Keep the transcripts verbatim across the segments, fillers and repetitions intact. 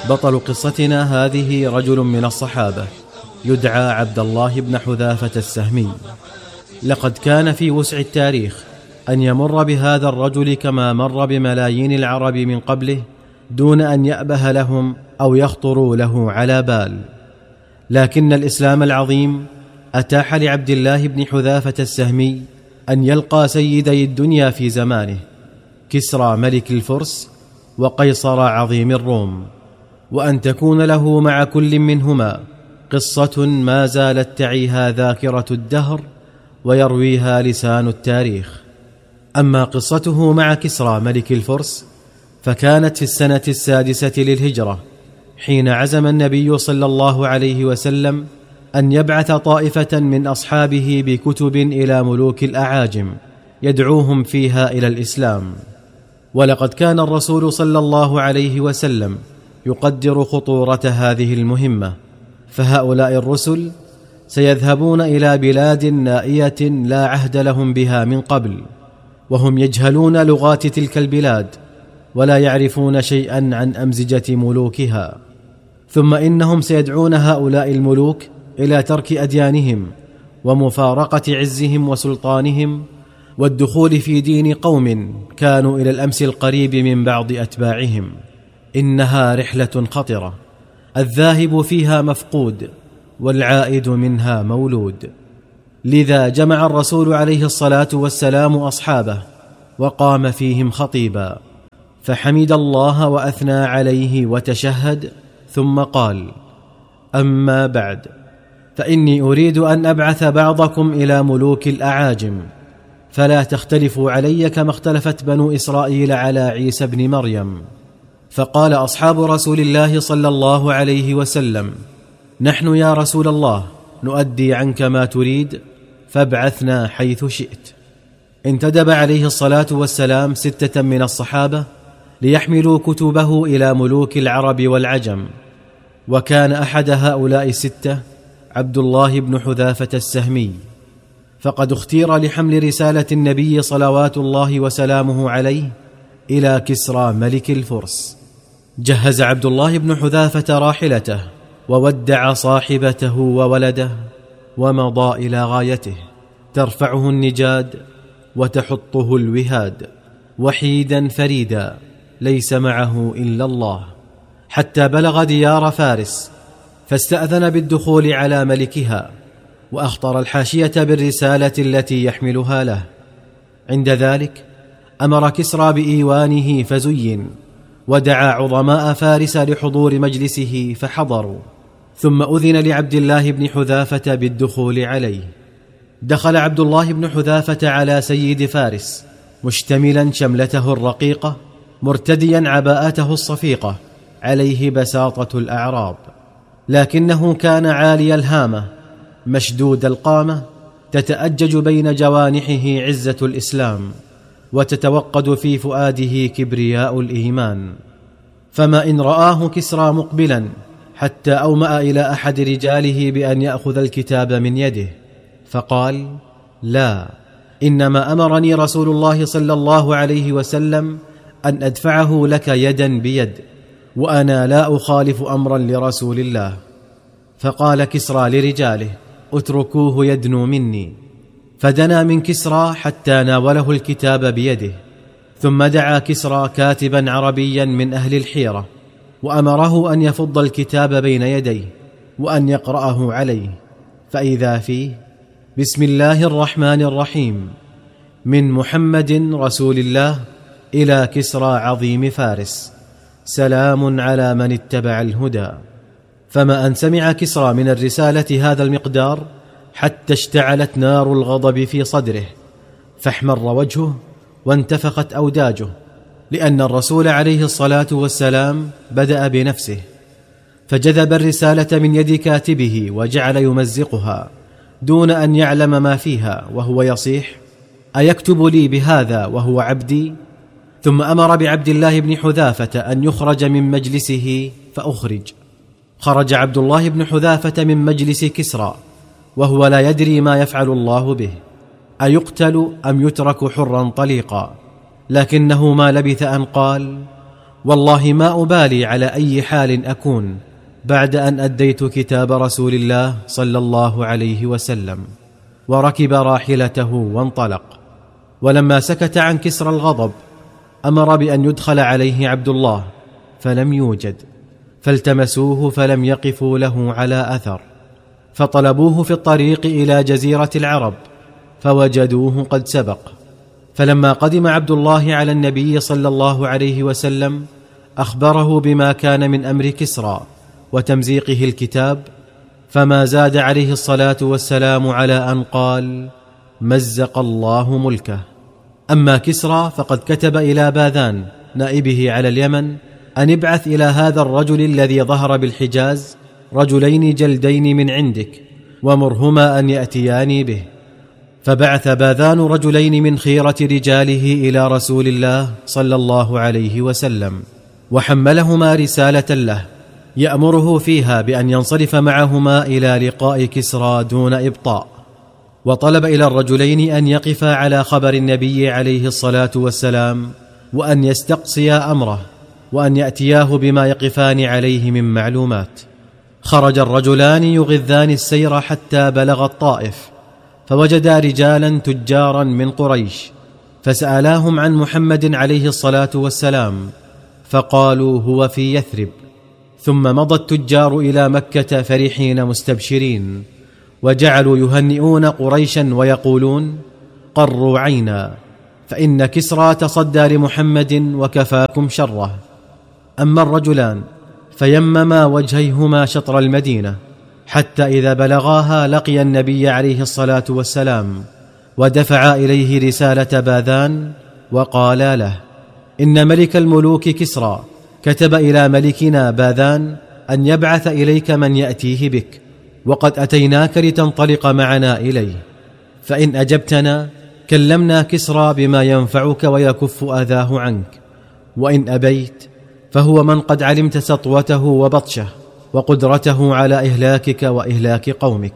بطل قصتنا هذه رجل من الصحابة يدعى عبد الله بن حذافة السهمي. لقد كان في وسع التاريخ أن يمر بهذا الرجل كما مر بملايين العرب من قبله دون أن يأبه لهم أو يخطروا له على بال، لكن الإسلام العظيم أتاح لعبد الله بن حذافة السهمي أن يلقى سيدي الدنيا في زمانه، كسرى ملك الفرس وقيصر عظيم الروم، وأن تكون له مع كل منهما قصة ما زالت تعيها ذاكرة الدهر ويرويها لسان التاريخ. أما قصته مع كسرى ملك الفرس فكانت في السنة السادسة للهجرة، حين عزم النبي صلى الله عليه وسلم أن يبعث طائفة من أصحابه بكتب إلى ملوك الأعاجم يدعوهم فيها إلى الإسلام. ولقد كان الرسول صلى الله عليه وسلم يقدر خطورة هذه المهمة، فهؤلاء الرسل سيذهبون إلى بلاد نائية لا عهد لهم بها من قبل، وهم يجهلون لغات تلك البلاد ولا يعرفون شيئا عن أمزجة ملوكها. ثم إنهم سيدعون هؤلاء الملوك إلى ترك أديانهم ومفارقة عزهم وسلطانهم والدخول في دين قوم كانوا إلى الأمس القريب من بعض أتباعهم. إنها رحلة خطرة، الذاهب فيها مفقود والعائد منها مولود. لذا جمع الرسول عليه الصلاة والسلام أصحابه وقام فيهم خطيبا، فحمد الله وأثنى عليه وتشهد، ثم قال: أما بعد، فإني أريد أن أبعث بعضكم إلى ملوك الأعاجم، فلا تختلفوا علي كما اختلفت بنو إسرائيل على عيسى بن مريم. فقال أصحاب رسول الله صلى الله عليه وسلم: نحن يا رسول الله نؤدي عنك ما تريد، فابعثنا حيث شئت. انتدب عليه الصلاة والسلام ستة من الصحابة ليحملوا كتبه إلى ملوك العرب والعجم، وكان أحد هؤلاء الستة عبد الله بن حذافة السهمي، فقد اختير لحمل رسالة النبي صلوات الله وسلامه عليه إلى كسرى ملك الفرس. جهز عبد الله بن حذافة راحلته وودع صاحبته وولده ومضى إلى غايته، ترفعه النجاد وتحطه الوهاد، وحيدا فريدا ليس معه إلا الله، حتى بلغ ديار فارس، فاستأذن بالدخول على ملكها، وأخطر الحاشية بالرسالة التي يحملها له. عند ذلك أمر كسرى بإيوانه فزين، ودعا عظماء فارس لحضور مجلسه فحضروا، ثم أذن لعبد الله بن حذافة بالدخول عليه. دخل عبد الله بن حذافة على سيد فارس مشتملا شملته الرقيقة، مرتديا عباءته الصفيقة عليه بساطة الأعراب، لكنه كان عالي الهامة مشدود القامة، تتأجج بين جوانحه عزة الإسلام، وتتوقد في فؤاده كبرياء الإيمان. فما إن رآه كسرى مقبلا حتى أومأ إلى أحد رجاله بأن يأخذ الكتاب من يده، فقال: لا، إنما أمرني رسول الله صلى الله عليه وسلم أن أدفعه لك يدا بيد، وأنا لا أخالف أمرا لرسول الله. فقال كسرى لرجاله: اتركوه يدنو مني. فدنا من كسرى حتى ناوله الكتاب بيده، ثم دعا كسرى كاتبا عربيا من أهل الحيرة، وأمره أن يفض الكتاب بين يديه وأن يقرأه عليه، فإذا فيه: بسم الله الرحمن الرحيم، من محمد رسول الله إلى كسرى عظيم فارس، سلام على من اتبع الهدى. فما أن سمع كسرى من الرسالة هذا المقدار حتى اشتعلت نار الغضب في صدره، فاحمر وجهه وانتفخت أوداجه، لأن الرسول عليه الصلاة والسلام بدأ بنفسه، فجذب الرسالة من يد كاتبه وجعل يمزقها دون أن يعلم ما فيها، وهو يصيح: أيكتب لي بهذا وهو عبدي؟ ثم أمر بعبد الله بن حذافة أن يخرج من مجلسه، فأخرج. خرج عبد الله بن حذافة من مجلس كسرى وهو لا يدري ما يفعل الله به، أيقتل أم يترك حرا طليقا، لكنه ما لبث أن قال: والله ما أبالي على أي حال أكون بعد أن أديت كتاب رسول الله صلى الله عليه وسلم. وركب راحلته وانطلق. ولما سكت عن كسرى الغضب أمر بأن يدخل عليه عبد الله، فلم يوجد، فالتمسوه فلم يقفوا له على أثر، فطلبوه في الطريق إلى جزيرة العرب فوجدوه قد سبق. فلما قدم عبد الله على النبي صلى الله عليه وسلم أخبره بما كان من أمر كسرى وتمزيقه الكتاب، فما زاد عليه الصلاة والسلام على أن قال: مزق الله ملكه. أما كسرى فقد كتب إلى باذان نائبه على اليمن أن ابعث إلى هذا الرجل الذي ظهر بالحجاز رجلين جلدين من عندك ومرهما أن يأتياني به. فبعث باذان رجلين من خيرة رجاله إلى رسول الله صلى الله عليه وسلم، وحملهما رسالة له يأمره فيها بأن ينصرف معهما إلى لقاء كسرى دون إبطاء. وطلب إلى الرجلين أن يقفا على خبر النبي عليه الصلاة والسلام وأن يستقصيا أمره وأن يأتياه بما يقفان عليه من معلومات. خرج الرجلان يغذان السير حتى بلغ الطائف، فوجدا رجالا تجارا من قريش، فسألاهم عن محمد عليه الصلاة والسلام، فقالوا: هو في يثرب. ثم مضى التجار إلى مكة فرحين مستبشرين، وجعلوا يهنئون قريشا ويقولون: قروا عينا، فإن كسرى تصدى لمحمد وكفاكم شره. أما الرجلان فيمما وجهيهما شطر المدينة، حتى إذا بلغاها لقي النبي عليه الصلاة والسلام، ودفعا إليه رسالة باذان وقالا له: إن ملك الملوك كسرى كتب إلى ملكنا باذان أن يبعث إليك من يأتيه بك، وقد أتيناك لتنطلق معنا إليه، فإن أجبتنا كلمنا كسرى بما ينفعك ويكف أذاه عنك، وإن أبيت فهو من قد علمت سطوته وبطشه وقدرته على إهلاكك وإهلاك قومك.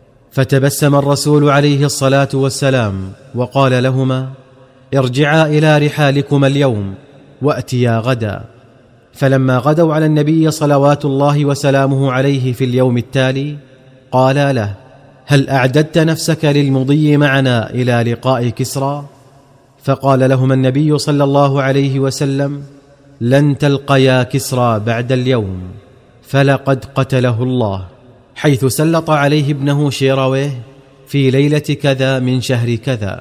فتبسم الرسول عليه الصلاة والسلام وقال لهما: ارجعا إلى رحالكما اليوم وأتيا غدا. فلما غدوا على النبي صلوات الله وسلامه عليه في اليوم التالي قالا له: هل أعددت نفسك للمضي معنا إلى لقاء كسرى؟ فقال لهما النبي صلى الله عليه وسلم: لن تلقيا كسرى بعد اليوم، فلقد قتله الله، حيث سلط عليه ابنه شيرويه في ليلة كذا من شهر كذا.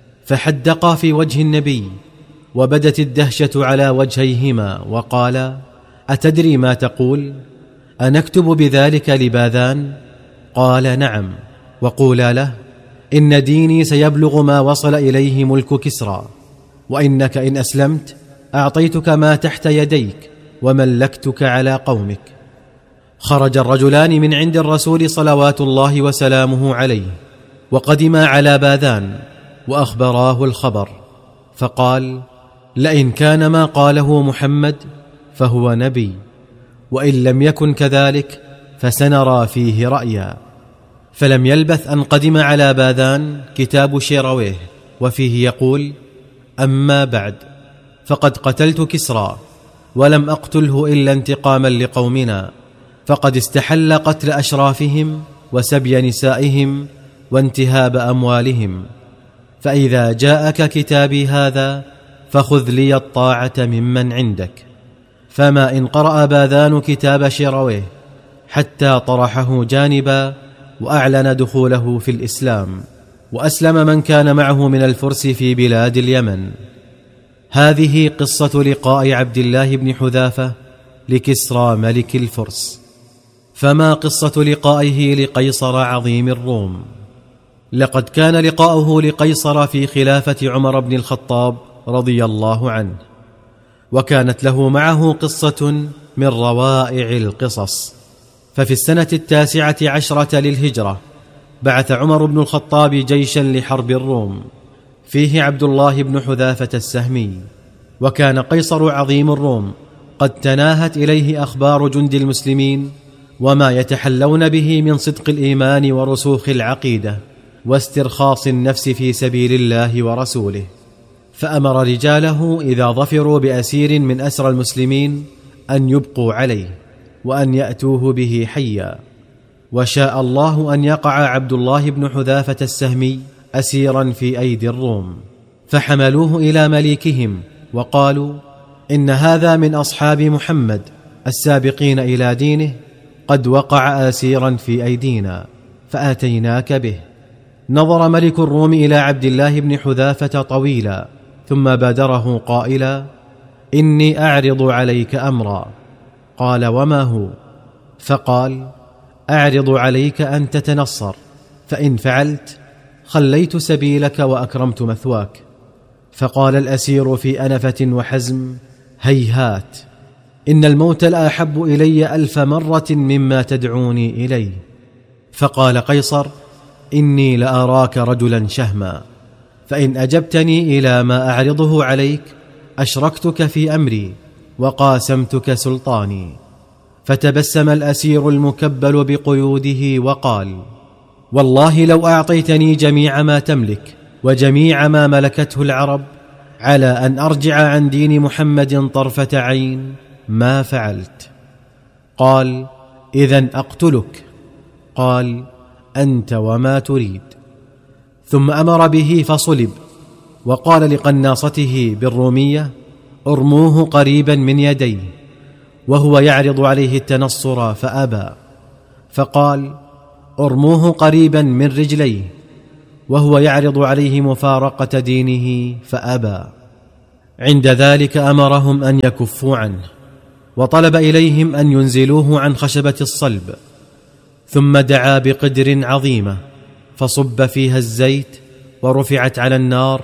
فحدقا في وجه النبي وبدت الدهشة على وجهيهما، وقالا: أتدري ما تقول؟ أنكتب بذلك لباذان؟ قال: نعم. وقولا له: إن ديني سيبلغ ما وصل إليه ملك كسرى، وإنك إن أسلمت أعطيتك ما تحت يديك وملكتك على قومك. خرج الرجلان من عند الرسول صلوات الله وسلامه عليه، وقدما على باذان وأخبراه الخبر، فقال: لئن كان ما قاله محمد فهو نبي، وإن لم يكن كذلك فسنرى فيه رأيا. فلم يلبث أن قدم على باذان كتاب شيرويه، وفيه يقول: أما بعد، فقد قتلت كسرى، ولم أقتله إلا انتقاما لقومنا، فقد استحل قتل أشرافهم وسبي نسائهم وانتهاب أموالهم. فإذا جاءك كتابي هذا فخذ لي الطاعة ممن عندك. فما إن قرأ باذان كتاب شيرويه حتى طرحه جانبا وأعلن دخوله في الإسلام، وأسلم من كان معه من الفرس في بلاد اليمن. هذه قصة لقاء عبد الله بن حذافة لكسرى ملك الفرس. فما قصة لقائه لقيصر عظيم الروم؟ لقد كان لقاؤه لقيصر في خلافة عمر بن الخطاب رضي الله عنه، وكانت له معه قصة من روائع القصص. ففي السنة التاسعة عشرة للهجرة بعث عمر بن الخطاب جيشا لحرب الروم، فيه عبد الله بن حذافة السهمي. وكان قيصر عظيم الروم قد تناهت إليه أخبار جند المسلمين وما يتحلون به من صدق الإيمان ورسوخ العقيدة واسترخاص النفس في سبيل الله ورسوله. فأمر رجاله إذا ظفروا بأسير من أسرى المسلمين أن يبقوا عليه وأن يأتوه به حيا. وشاء الله أن يقع عبد الله بن حذافة السهمي أسيرا في أيدي الروم، فحملوه إلى مليكهم وقالوا: إن هذا من أصحاب محمد السابقين إلى دينه، قد وقع أسيرا في أيدينا فآتيناك به. نظر ملك الروم إلى عبد الله بن حذافة طويلا، ثم بادره قائلا: إني أعرض عليك أمرا. قال: وما هو؟ فقال: أعرض عليك أن تتنصر، فإن فعلت خليت سبيلك وأكرمت مثواك. فقال الأسير في أنفة وحزم: هيهات، إن الموت لأحب إلي ألف مرة مما تدعوني إليه. فقال قيصر: إني لأراك رجلا شهما، فإن أجبتني إلى ما أعرضه عليك أشركتك في أمري وقاسمتك سلطاني. فتبسم الأسير المكبل بقيوده وقال: والله لو أعطيتني جميع ما تملك وجميع ما ملكته العرب على أن أرجع عن دين محمد طرفة عين ما فعلت. قال: إذن أقتلك. قال: أنت وما تريد. ثم أمر به فصلب، وقال لقناصته بالرومية: ارموه قريبا من يديه، وهو يعرض عليه التنصر فأبى. فقال: ارموه قريبا من رجليه، وهو يعرض عليه مفارقة دينه فأبى. عند ذلك أمرهم أن يكفوا عنه، وطلب إليهم أن ينزلوه عن خشبة الصلب، ثم دعا بقدر عظيمة فصب فيها الزيت ورفعت على النار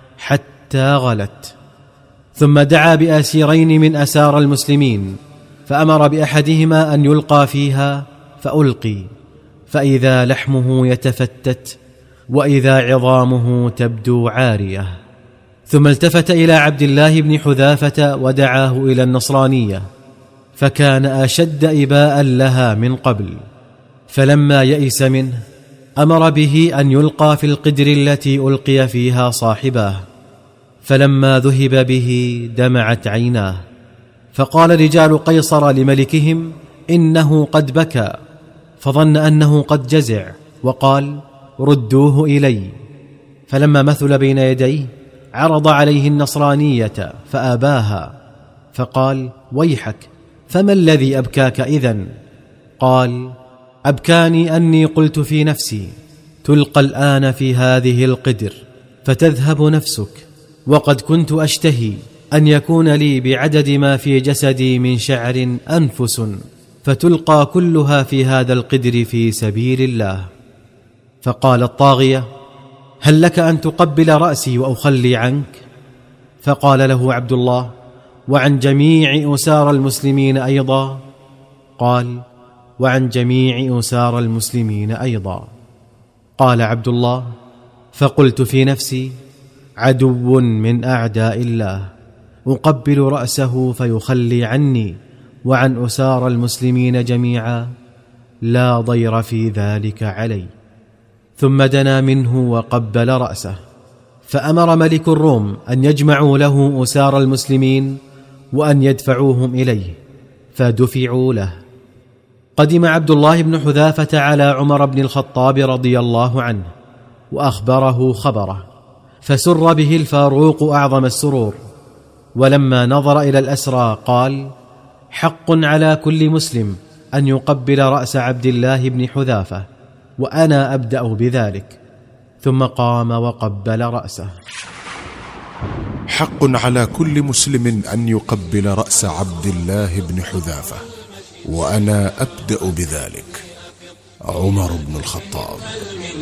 حتى غلت. ثم دعا بأسيرين من أسار المسلمين، فأمر بأحدهما أن يلقى فيها فألقي، فإذا لحمه يتفتت وإذا عظامه تبدو عارية. ثم التفت إلى عبد الله بن حذافة ودعاه إلى النصرانية، فكان أشد إباء لها من قبل. فلما يئس منه أمر به أن يلقى في القدر التي ألقي فيها صاحباه، فلما ذهب به دمعت عيناه. فقال رجال قيصر لملكهم: إنه قد بكى، فظن أنه قد جزع وقال: ردوه إلي. فلما مثل بين يديه عرض عليه النصرانية فأباها، فقال: ويحك، فما الذي أبكاك إذن؟ قال: أبكاني أني قلت في نفسي: تلقى الآن في هذه القدر فتذهب نفسك، وقد كنت أشتهي أن يكون لي بعدد ما في جسدي من شعر أنفس، فتلقى كلها في هذا القدر في سبيل الله. فقال الطاغية: هل لك أن تقبل رأسي وأخلي عنك؟ فقال له عبد الله: وعن جميع أسار المسلمين أيضا؟ قال: وعن جميع أسار المسلمين أيضا. قال عبد الله: فقلت في نفسي: عدو من أعداء الله، أقبل رأسه فيخلي عني وعن أسار المسلمين جميعا، لا ضير في ذلك علي. ثم دنا منه وقبل رأسه، فأمر ملك الروم أن يجمعوا له أسار المسلمين وأن يدفعوهم إليه، فدفعوا له. قدم عبد الله بن حذافة على عمر بن الخطاب رضي الله عنه وأخبره خبره، فسر به الفاروق أعظم السرور. ولما نظر إلى الأسرى قال: حق على كل مسلم أن يقبل رأس عبد الله بن حذافة، وأنا أبدأ بذلك. ثم قام وقبل رأسه. حق على كل مسلم أن يقبل رأس عبد الله بن حذافة، وأنا أبدأ بذلك. عمر بن الخطاب.